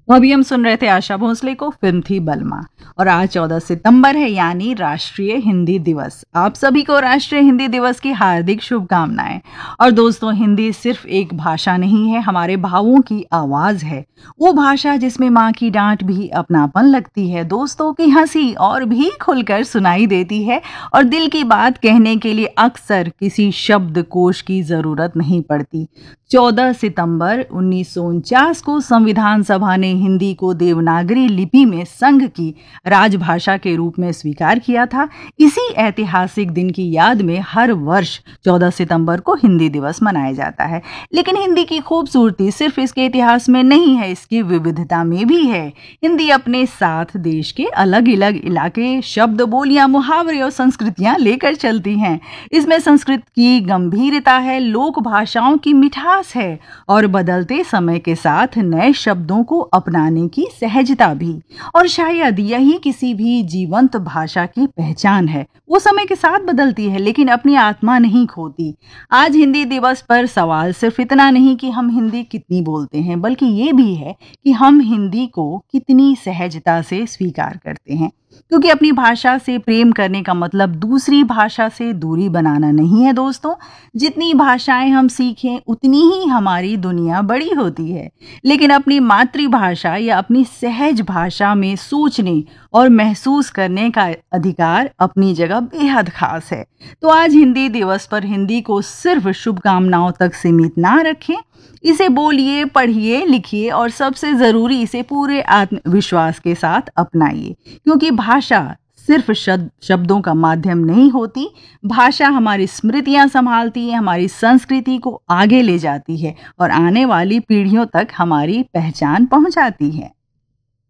तो अभी हम सुन रहे थे आशा भोसले को, फिल्म थी बलमा। और आज 14 सितंबर है, यानी राष्ट्रीय हिंदी दिवस। आप सभी को राष्ट्रीय हिंदी दिवस की हार्दिक शुभकामनाएं। और दोस्तों, हिंदी सिर्फ एक भाषा नहीं है, हमारे भावों की आवाज है। वो भाषा जिसमें माँ की डांट भी अपनापन लगती है, दोस्तों की हंसी और भी खुलकर सुनाई देती है, और दिल की बात कहने के लिए अक्सर किसी शब्दकोश की जरूरत नहीं पड़ती। 14 सितंबर 1949 को संविधान सभा ने हिंदी को देवनागरी लिपि में संघ की राजभाषा के रूप में स्वीकार किया था। इसी ऐतिहासिक दिन की याद में हर वर्ष 14 सितंबर को हिंदी दिवस मनाया जाता है। लेकिन हिंदी की खूबसूरती सिर्फ इसके इतिहास में नहीं है, इसकी विविधता में भी है। हिंदी अपने साथ देश के अलग अलग इलाके, शब्द, बोलियां, मुहावरे और संस्कृतियां लेकर चलती हैं। इसमें संस्कृत की गंभीरता है, लोक भाषाओं की मिठास है, और बदलते समय के साथ नए शब्दों को अपनाने की सहजता भी। और शायद यही किसी भी जीवंत भाषा की पहचान है। वो समय के साथ बदलती है, लेकिन अपनी आत्मा नहीं खोती। आज हिंदी दिवस पर सवाल सिर्फ इतना नहीं कि हम हिंदी कितनी बोलते हैं, बल्कि ये भी है कि हम हिंदी को कितनी सहजता से स्वीकार करते हैं। क्योंकि अपनी भाषा से प्रेम करने का मतलब दूसरी भाषा से दूरी बनाना नहीं है दोस्तों। जितनी भाषाएं हम सीखें, उतनी ही हमारी दुनिया बड़ी होती है। लेकिन अपनी मातृभाषा या अपनी सहज भाषा में सोचने और महसूस करने का अधिकार अपनी जगह बेहद खास है। तो आज हिंदी दिवस पर हिंदी को सिर्फ शुभकामनाओं तक सीमित ना रखें। इसे बोलिए, पढ़िए, लिखिए, और सबसे जरूरी इसे पूरे आत्मविश्वास के साथ अपनाइए। क्योंकि भाषा सिर्फ शब्दों का माध्यम नहीं होती। भाषा हमारी स्मृतियां संभालती है, हमारी संस्कृति को आगे ले जाती है, और आने वाली पीढ़ियों तक हमारी पहचान पहुंचाती है।